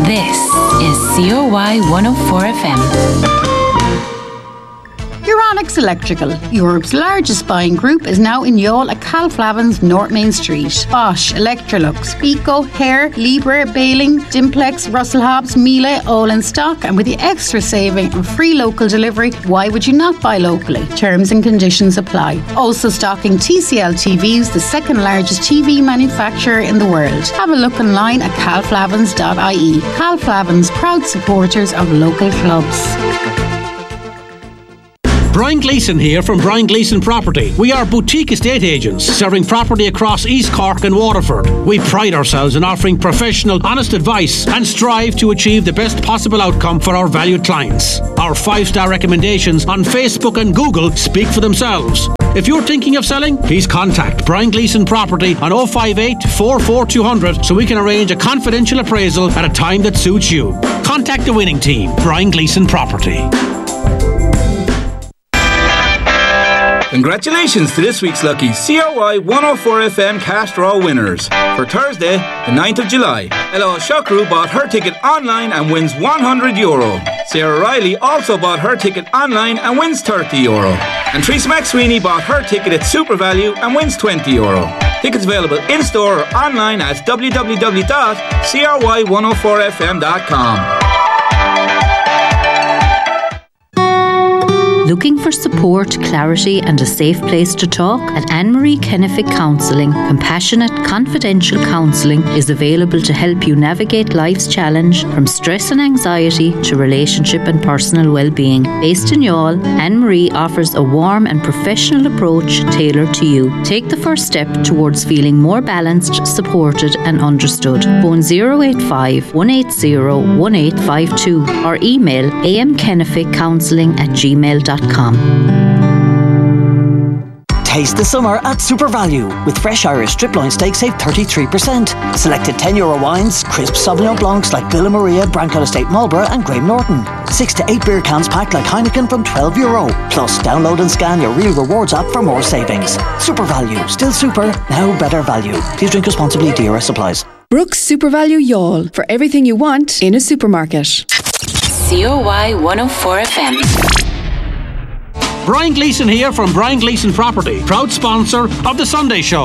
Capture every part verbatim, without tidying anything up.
This is C O Y one oh four F M. Euronics Electrical, Europe's largest buying group, is now in Youghal at Calflavin's, North Main Street. Bosch, Electrolux, Pico, Hare, Libre, Baling, Dimplex, Russell Hobbs, Miele, all in stock, and with the extra saving and free local delivery, why would you not buy locally? Terms and conditions apply. Also stocking T C L T Vs, the second largest T V manufacturer in the world. Have a look online at calflavins dot I E. Calflavins, proud supporters of local clubs. Brian Gleeson here from Brian Gleeson Property. We are boutique estate agents serving property across East Cork and Waterford. We pride ourselves in offering professional, honest advice and strive to achieve the best possible outcome for our valued clients. Our five-star recommendations on Facebook and Google speak for themselves. If you're thinking of selling, please contact Brian Gleeson Property on oh five eight, four four two hundred so we can arrange a confidential appraisal at a time that suits you. Contact the winning team, Brian Gleeson Property. Congratulations to this week's lucky C O Y one oh four F M cash draw winners. For Thursday, the ninth of July, Ella Shokru bought her ticket online and wins one hundred euro. Sarah Riley also bought her ticket online and wins thirty euro. And Teresa McSweeney bought her ticket at Super Value and wins twenty euro. Tickets available in-store or online at w w w dot c r y one oh four f m dot com. Looking for support, clarity and a safe place to talk? At Anne-Marie Kennefic Counselling, compassionate, confidential counselling is available to help you navigate life's challenge from stress and anxiety to relationship and personal well-being. Based in Youghal, Anne-Marie offers a warm and professional approach tailored to you. Take the first step towards feeling more balanced, supported and understood. Phone zero eight five, one eight zero, one eight five two or email amkenneficcounselling at gmail dot com. Taste the summer at Super Value. With fresh Irish strip loin steak, save thirty-three percent. Selected ten euro wines, crisp Sauvignon Blancs like Villa Maria, Branco Estate Marlborough and Graham Norton. six to eight beer cans packed like Heineken from twelve euro. Plus, download and scan your Real Rewards app for more savings. Super Value. Still super, now better value. Please drink responsibly. D R S applies. Brooks Super Value Youghal. For everything you want in a supermarket. C O Y one oh four F M. Brian Gleeson here from Brian Gleeson Property, proud sponsor of The Sunday Show.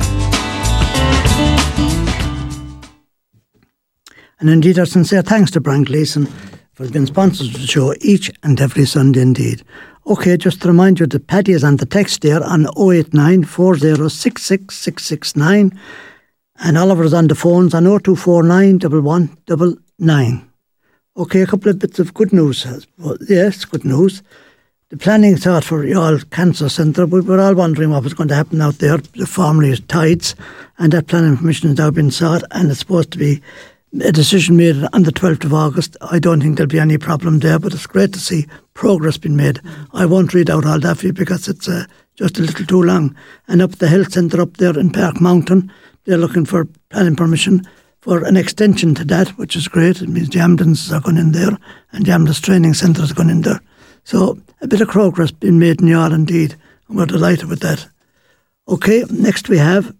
And indeed, our sincere thanks to Brian Gleeson for being sponsors of the show each and every Sunday indeed. Okay, just to remind you that Paddy is on the text there on oh eight nine, four oh six six, six six nine and Oliver is on the phones on oh two four nine, one one nine nine. Okay, a couple of bits of good news. Well, yes, good news. The planning thought for Youghal Cancer Centre, we were all wondering what was going to happen out there, the formerly Tides, and that planning permission has now been sought, and it's supposed to be a decision made on the twelfth of August. I don't think there'll be any problem there, but it's great to see progress being made. I won't read out all that for you because it's uh, just a little too long. And up at the health centre up there in Park Mountain, they're looking for planning permission for an extension to that, which is great. It means the ambulances are going in there, and the ambulance training centre is going in there. So a bit of progress being made in Youghal indeed, and we're delighted with that. Okay, next we have,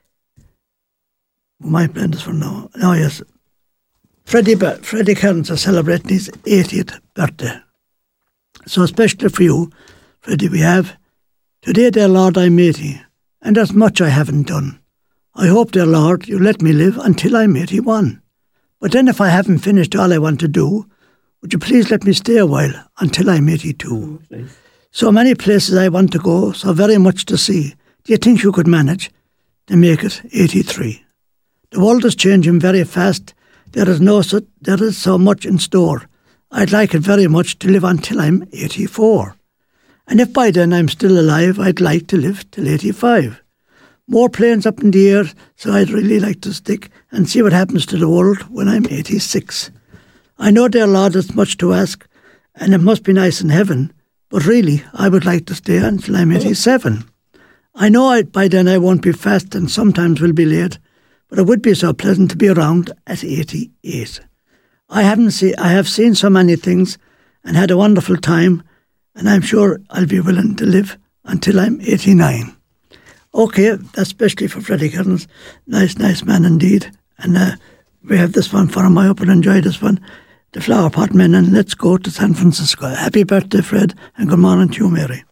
my plan is for now. Oh yes, Freddie, Freddie Kearns is celebrating his eightieth birthday. So especially for you, Freddie, we have, today, dear Lord, I'm eighty, and there's much I haven't done. I hope, dear Lord, you let me live until I'm eighty-one. But then if I haven't finished all I want to do, would you please let me stay a while until I'm eighty-two? Oh, nice. So many places I want to go, so very much to see. Do you think you could manage to make it eighty-three? The world is changing very fast. There is no so, there is so much in store. I'd like it very much to live until I'm eighty-four. And if by then I'm still alive, I'd like to live till eighty-five. More planes up in the air, so I'd really like to stick and see what happens to the world when I'm eighty-six. I know, dear Lord, it's much to ask, and it must be nice in heaven, but really, I would like to stay until I'm eighty-seven. I know I, by then I won't be fast and sometimes will be late, but it would be so pleasant to be around at eighty-eight. I haven't seen, I have seen so many things and had a wonderful time, and I'm sure I'll be willing to live until I'm eighty-nine. Okay, that's especially for Freddie Kearns. Nice, nice man indeed. And uh, we have this one for him. I hope you'll enjoy this one. The Flower Pot Men, and Let's Go to San Francisco. Happy birthday, Fred, and good morning to you, Mary.